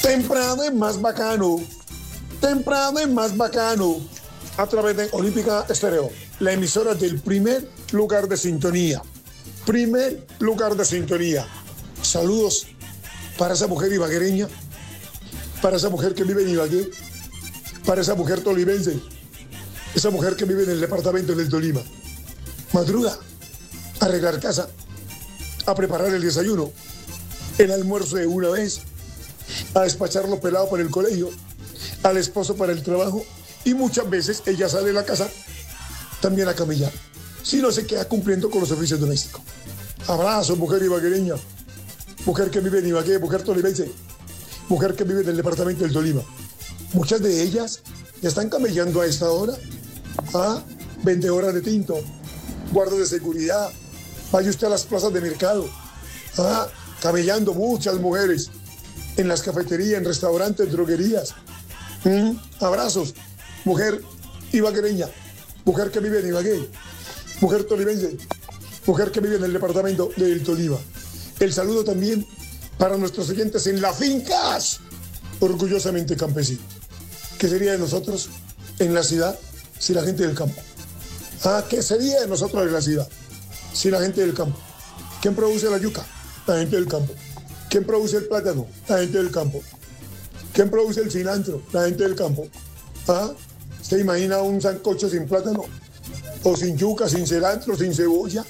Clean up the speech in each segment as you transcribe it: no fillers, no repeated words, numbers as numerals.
Temprano es más bacano. Temprano es más bacano. A través de Olímpica Estéreo, la emisora del primer lugar de sintonía. Primer lugar de sintonía. Saludos para esa mujer ibaguereña, para esa mujer que vive en Ibagué, para esa mujer tolimense, esa mujer que vive en el departamento del Tolima. Madruga a arreglar casa, a preparar el desayuno, el almuerzo de una vez, a despacharlo pelado para el colegio, al esposo para el trabajo, y muchas veces ella sale de la casa también a camellar, si no se queda cumpliendo con los oficios domésticos. Abrazo, mujer ibaguereña, mujer que vive en Ibagué, mujer tolimense, mujer que vive en el departamento del Tolima. Muchas de ellas ya están camellando a esta hora, vendedoras de tinto, guardas de seguridad, vaya usted a las plazas de mercado, camellando muchas mujeres en las cafeterías, en restaurantes, droguerías. Abrazos, mujer ibaguereña, mujer que vive en Ibagué, mujer tolimense, mujer que vive en el departamento del Tolima. El saludo también para nuestros oyentes en las fincas, orgullosamente campesinos. ¿Qué sería de nosotros en la ciudad sin la gente del campo? ¿Qué sería de nosotros en la ciudad sin la gente del campo? ¿Quién produce la yuca? La gente del campo. ¿Quién produce el plátano? La gente del campo. ¿Quién produce el cilantro? La gente del campo. ¿Usted imagina un sancocho sin plátano? ¿O sin yuca, sin cilantro, sin cebolla?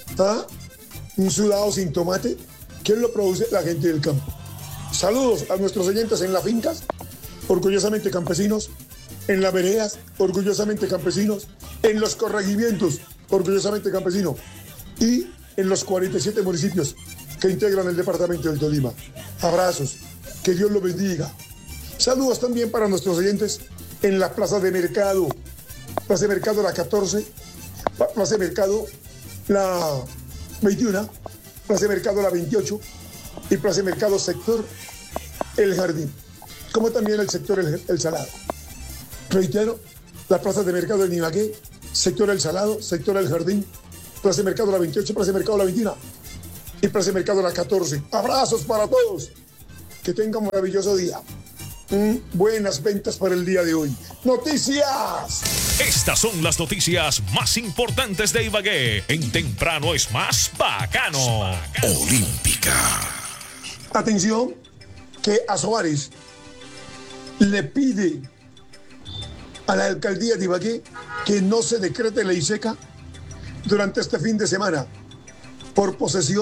¿Un sudado sin tomate? ¿Quién lo produce? La gente del campo. Saludos a nuestros oyentes en las fincas, orgullosamente campesinos, en las veredas, orgullosamente campesinos, en los corregimientos, orgullosamente campesinos, y en los 47 municipios que integran el departamento del Tolima. Abrazos, que Dios los bendiga. Saludos también para nuestros oyentes en las plazas de mercado. Plaza de Mercado la 14, Plaza de Mercado la 21, Plaza de Mercado la 28 y Plaza de Mercado sector El Jardín, como también el sector El Salado. Reitero, las plazas de mercado en Ibagué, sector El Salado, sector El Jardín, Plaza de Mercado la 28, Plaza de Mercado la 21 y Plaza de Mercado la 14. Abrazos para todos. Que tengan un maravilloso día. Buenas ventas para el día de hoy. ¡Noticias! Estas son las noticias más importantes de Ibagué. En Temprano es más bacano. Olímpica. Atención, que Azoares le pide a la alcaldía de Ibagué que no se decrete ley seca durante este fin de semana por posesión